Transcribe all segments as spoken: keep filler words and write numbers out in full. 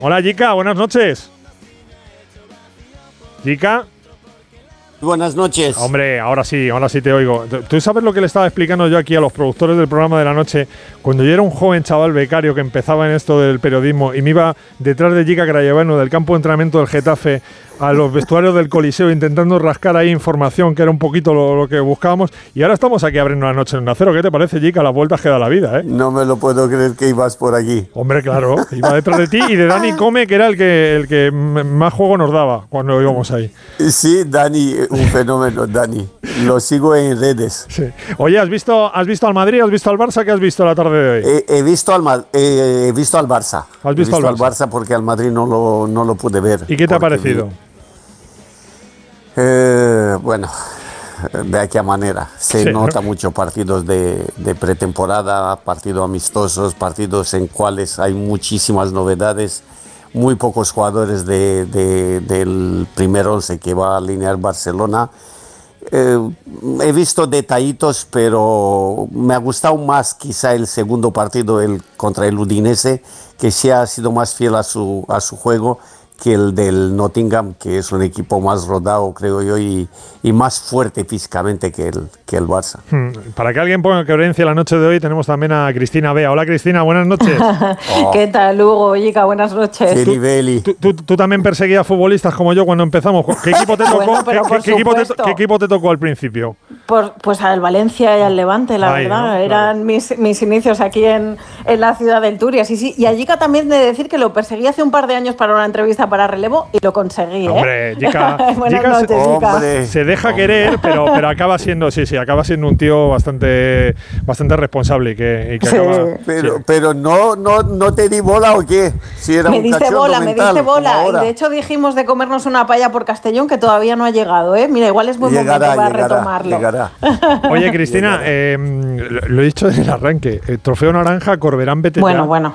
Hola, Jica, buenas noches. Jica. Buenas noches. Hombre, ahora sí, ahora sí te oigo. ¿Tú sabes lo que le estaba explicando yo aquí a los productores del programa de la noche? Cuando yo era un joven chaval becario que empezaba en esto del periodismo y me iba detrás de Jica Crayevano del campo de entrenamiento del Getafe a los vestuarios del Coliseo intentando rascar ahí información que era un poquito lo, lo que buscábamos, y ahora estamos aquí abriendo la noche en Acero. ¿Qué te parece, Jica? Las vueltas que da la vida, ¿eh? No me lo puedo creer que ibas por aquí. Hombre, claro, iba detrás de ti y de Dani Come, que era el que, el que más juego nos daba cuando íbamos ahí. Sí, Dani, un fenómeno, Dani. Lo sigo en redes. Sí. Oye, ¿has visto, ¿has visto al Madrid? ¿Has visto al Barça? ¿Qué has visto la tarde de hoy? He, he, visto, al, eh, he visto al Barça. ¿Has visto, he visto al, Barça? al Barça porque al Madrid no lo, no lo pude ver. ¿Y qué te ha parecido? Vi, eh, bueno, de aquella manera. Se sí, nota ¿no? mucho partidos de, de pretemporada, partidos amistosos, partidos en cuales hay muchísimas novedades. Muy pocos jugadores de, de, del primer once que va a alinear Barcelona. Eh, he visto detallitos, pero me ha gustado más quizá el segundo partido el, contra el Udinese, que sí ha sido más fiel a su, a su juego que el del Nottingham, que es un equipo más rodado, creo yo, y, y más fuerte físicamente que el, que el Barça. Hmm. Para que alguien ponga coherencia la noche de hoy, tenemos también a Cristina Bea. Hola, Cristina, buenas noches. Oh. ¿Qué tal, Hugo? Jica, buenas noches. ¿Qué nivel? ¿Tú, tú, tú también perseguías futbolistas como yo cuando empezamos. ¿Qué equipo te tocó, bueno, pero ¿qué, qué, equipo te, ¿qué equipo te tocó al principio? Por, pues al Valencia y al Levante, la Ay, verdad. ¿no? Eran claro. mis, mis inicios aquí en, en la ciudad del Turia. Sí, sí. Y a Jica también de decir que lo perseguí hace un par de años para una entrevista para Relevo y lo conseguí, ¿eh? Hombre, Jica, Buenas Jica noches, se, Jica. Hombre, se deja hombre. querer, pero, pero acaba siendo, sí, sí, acaba siendo un tío bastante, bastante responsable y que, y que sí. acaba. Pero, sí. pero no, no, no te di bola o qué? Si era me un diste bola, mental, me diste bola. Y de hecho dijimos de comernos una paella por Castellón que todavía no ha llegado, ¿eh? Mira, igual es buen llegará, momento para llegará, retomarlo. Llegará. Oye, Cristina, eh, lo he dicho desde el arranque. El trofeo naranja, Corberán, vete Bueno, ya. bueno.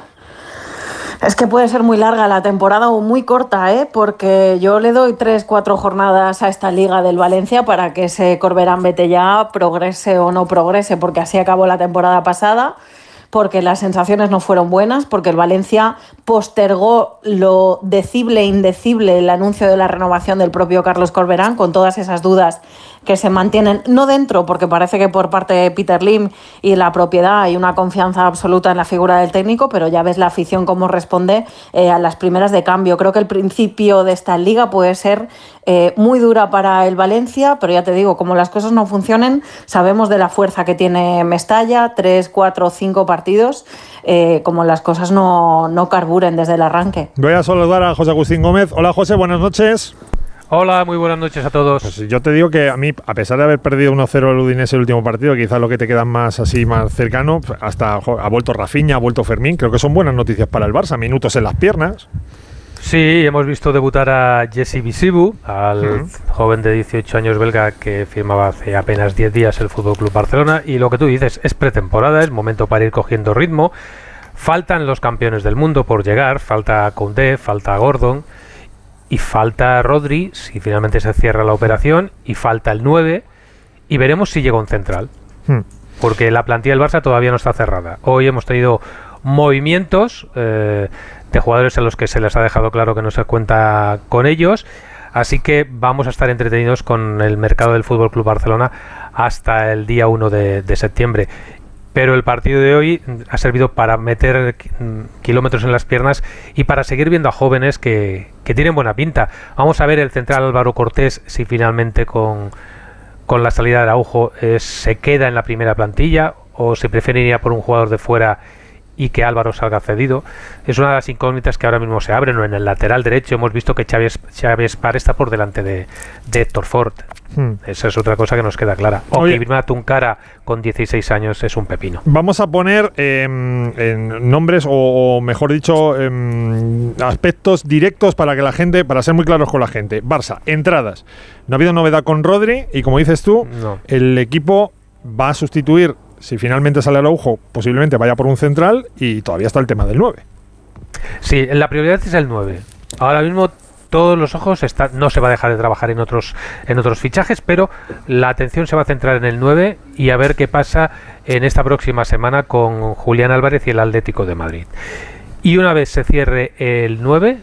Es que puede ser muy larga la temporada o muy corta, ¿eh? Porque yo le doy tres, cuatro jornadas a esta Liga del Valencia para que ese Corberán vete ya progrese o no progrese, porque así acabó la temporada pasada, porque las sensaciones no fueron buenas, porque el Valencia postergó lo decible e indecible el anuncio de la renovación del propio Carlos Corberán, con todas esas dudas que se mantienen, no dentro, porque parece que por parte de Peter Lim y la propiedad hay una confianza absoluta en la figura del técnico, pero ya ves la afición cómo responde eh, a las primeras de cambio. Creo que el principio de esta liga puede ser eh, muy dura para el Valencia, pero ya te digo, como las cosas no funcionen, sabemos de la fuerza que tiene Mestalla, tres, cuatro, cinco partidos, eh, como las cosas no, no carburen desde el arranque. Voy a saludar a José Agustín Gómez. Hola, José, buenas noches. Hola, muy buenas noches a todos. Pues yo te digo que a mí, a pesar de haber perdido uno cero el Udinese el último partido, quizás lo que te queda más así, más cercano, hasta ha vuelto Rafinha, ha vuelto Fermín, creo que son buenas noticias para el Barça, minutos en las piernas. Sí, hemos visto debutar a Jesse Bisibu, al uh-huh. joven de dieciocho años belga que firmaba hace apenas diez días el F C Barcelona, y lo que tú dices, es pretemporada, es momento para ir cogiendo ritmo. Faltan los campeones del mundo por llegar, falta Koundé, falta Gordon, y falta Rodri, si finalmente se cierra la operación, y falta el nueve, y veremos si llega un central. Hmm. Porque la plantilla del Barça todavía no está cerrada. Hoy hemos tenido movimientos eh, de jugadores a los que se les ha dejado claro que no se cuenta con ellos, así que vamos a estar entretenidos con el mercado del F C Barcelona hasta el día uno de, de septiembre. Pero el partido de hoy ha servido para meter kilómetros en las piernas y para seguir viendo a jóvenes que, que tienen buena pinta. Vamos a ver el central Álvaro Cortés, si finalmente con, con la salida de Araujo eh, se queda en la primera plantilla o se prefiere ir a por un jugador de fuera y que Álvaro salga cedido. Es una de las incógnitas que ahora mismo se abren. O en el lateral derecho hemos visto que Xavi, Xavi Espar está por delante de, de Héctor Fort. Hmm. Esa es otra cosa que nos queda clara. O que Ibrahima Tuncara con dieciséis años es un pepino. Vamos a poner eh, en nombres o, o mejor dicho eh, aspectos directos para que la gente, para ser muy claros con la gente. Barça, entradas. No ha habido novedad con Rodri y como dices tú, no. El equipo va a sustituir. Si finalmente sale Araujo, posiblemente vaya por un central y todavía está el tema del nueve. Sí, la prioridad es el nueve. Ahora mismo todos los ojos están, no se va a dejar de trabajar en otros en otros fichajes, pero la atención se va a centrar en el nueve y a ver qué pasa en esta próxima semana con Julián Álvarez y el Atlético de Madrid. Y una vez se cierre el nueve,